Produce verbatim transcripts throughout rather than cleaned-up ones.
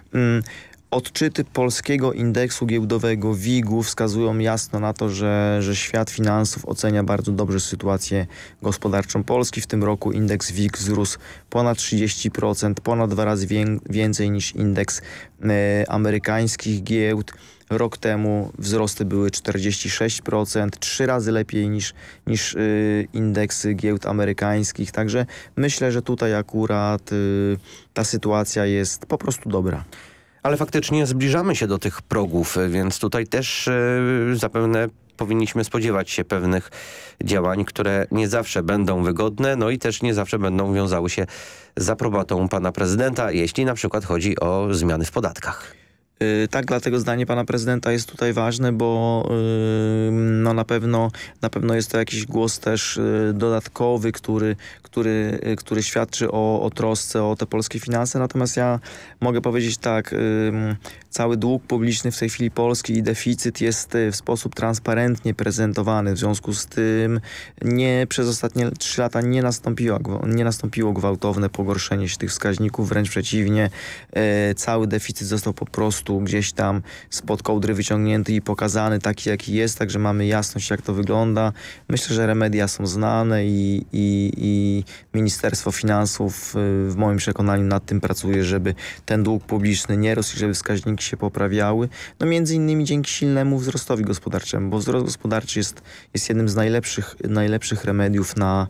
Mm, Odczyty polskiego indeksu giełdowego WIG-u wskazują jasno na to, że, że świat finansów ocenia bardzo dobrze sytuację gospodarczą Polski. W tym roku indeks WIG wzrósł ponad trzydzieści procent, ponad dwa razy wię- więcej niż indeks e, amerykańskich giełd. Rok temu wzrosty były czterdzieści sześć procent, trzy razy lepiej niż, niż y, indeksy giełd amerykańskich. Także myślę, że tutaj akurat y, ta sytuacja jest po prostu dobra. Ale faktycznie zbliżamy się do tych progów, więc tutaj też yy, zapewne powinniśmy spodziewać się pewnych działań, które nie zawsze będą wygodne, no i też nie zawsze będą wiązały się z aprobatą pana prezydenta, jeśli na przykład chodzi o zmiany w podatkach. Yy, tak, dlatego zdanie pana prezydenta jest tutaj ważne, bo yy, no na pewno, na pewno jest to jakiś głos też yy, dodatkowy, który, który, yy, który świadczy o, o trosce o te polskie finanse. Natomiast ja mogę powiedzieć tak, yy, cały dług publiczny w tej chwili Polski i deficyt jest yy, w sposób transparentnie prezentowany. W związku z tym nie przez ostatnie trzy lata nie nastąpiło, nie nastąpiło gwałtowne pogorszenie się tych wskaźników, wręcz przeciwnie, yy, cały deficyt został po prostu gdzieś tam spod kołdry wyciągnięty i pokazany taki, jaki jest, także mamy jasność, jak to wygląda. Myślę, że remedia są znane i, i, i Ministerstwo Finansów w moim przekonaniu nad tym pracuje, żeby ten dług publiczny nie rósł i żeby wskaźniki się poprawiały. No między innymi dzięki silnemu wzrostowi gospodarczemu, bo wzrost gospodarczy jest, jest jednym z najlepszych, najlepszych remediów na,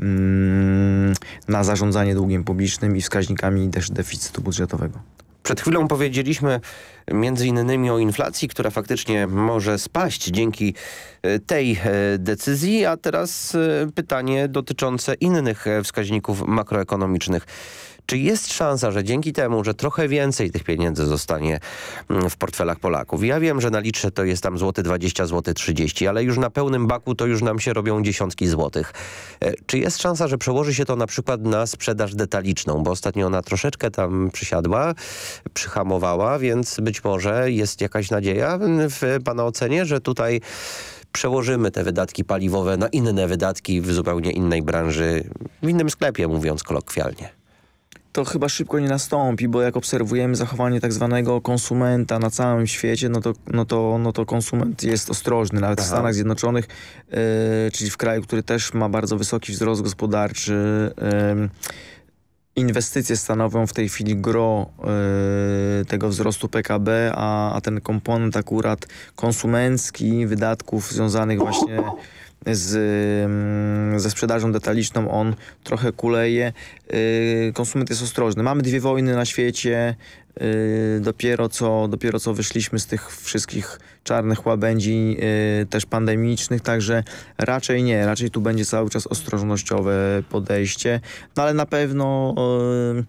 mm, na zarządzanie długiem publicznym i wskaźnikami też deficytu budżetowego. Przed chwilą powiedzieliśmy między innymi o inflacji, która faktycznie może spaść dzięki tej decyzji, a teraz pytanie dotyczące innych wskaźników makroekonomicznych. Czy jest szansa, że dzięki temu, że trochę więcej tych pieniędzy zostanie w portfelach Polaków? Ja wiem, że na litrze to jest tam złoty dwadzieścia, złoty trzydzieści, ale już na pełnym baku to już nam się robią dziesiątki złotych. Czy jest szansa, że przełoży się to na przykład na sprzedaż detaliczną? Bo ostatnio ona troszeczkę tam przysiadła, przyhamowała, więc być może jest jakaś nadzieja w pana ocenie, że tutaj przełożymy te wydatki paliwowe na inne wydatki w zupełnie innej branży, w innym sklepie, mówiąc kolokwialnie. To chyba szybko nie nastąpi, bo jak obserwujemy zachowanie tak zwanego konsumenta na całym świecie, no to, no to, no to konsument jest ostrożny. Nawet Aha. w Stanach Zjednoczonych, yy, czyli w kraju, który też ma bardzo wysoki wzrost gospodarczy, yy, inwestycje stanowią w tej chwili gros yy, tego wzrostu P K B, a, a ten komponent akurat konsumencki wydatków związanych właśnie z, ze sprzedażą detaliczną, on trochę kuleje. Yy, konsument jest ostrożny. Mamy dwie wojny na świecie. Yy, dopiero, co, dopiero co wyszliśmy z tych wszystkich czarnych łabędzi yy, też pandemicznych, także raczej nie. Raczej tu będzie cały czas ostrożnościowe podejście. No ale na pewno yy,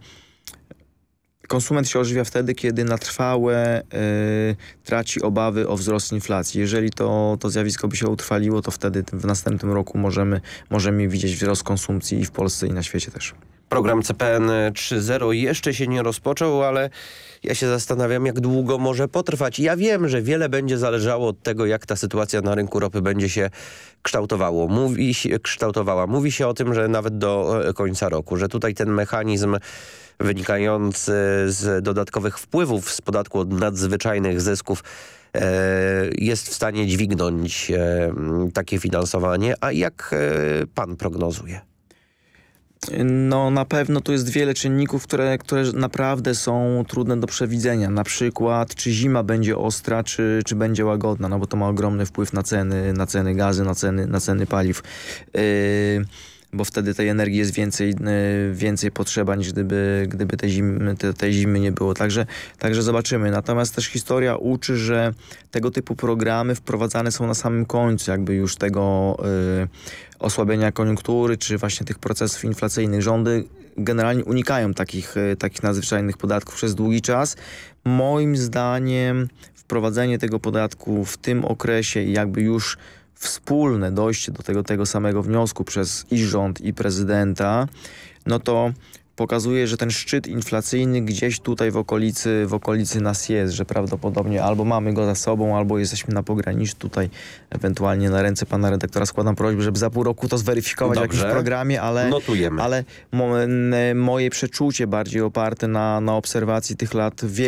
konsument się ożywia wtedy, kiedy na trwałe y, traci obawy o wzrost inflacji. Jeżeli to, to zjawisko by się utrwaliło, to wtedy w następnym roku możemy, możemy widzieć wzrost konsumpcji i w Polsce, i na świecie też. Program C P N trzy zero jeszcze się nie rozpoczął, ale ja się zastanawiam, jak długo może potrwać. Ja wiem, że wiele będzie zależało od tego, jak ta sytuacja na rynku ropy będzie się kształtowało. Mówi się, kształtowała. Mówi się o tym, że nawet do końca roku, że tutaj ten mechanizm wynikający z dodatkowych wpływów z podatku od nadzwyczajnych zysków e, jest w stanie dźwignąć e, takie finansowanie. A jak e, pan prognozuje? No na pewno tu jest wiele czynników, które, które naprawdę są trudne do przewidzenia. Na przykład czy zima będzie ostra, czy, czy będzie łagodna, no bo to ma ogromny wpływ na ceny, na ceny gazy, na ceny, na ceny paliw. Yy, bo wtedy tej energii jest więcej, więcej potrzeba niż gdyby, gdyby tej, zimy, te, tej zimy nie było. Także, także zobaczymy. Natomiast też historia uczy, że tego typu programy wprowadzane są na samym końcu jakby już tego y, osłabienia koniunktury, czy właśnie tych procesów inflacyjnych. Rządy generalnie unikają takich, y, takich nadzwyczajnych podatków przez długi czas. Moim zdaniem wprowadzenie tego podatku w tym okresie i jakby już wspólne dojście do tego, tego samego wniosku przez i rząd, i prezydenta, no to pokazuje, że ten szczyt inflacyjny gdzieś tutaj w okolicy, w okolicy nas jest, że prawdopodobnie albo mamy go za sobą, albo jesteśmy na pograniczu. Tutaj ewentualnie na ręce pana redaktora składam prośbę, żeby za pół roku to zweryfikować Dobrze. w jakimś programie, ale, Notujemy. ale mo moje przeczucie bardziej oparte na, na obserwacji tych lat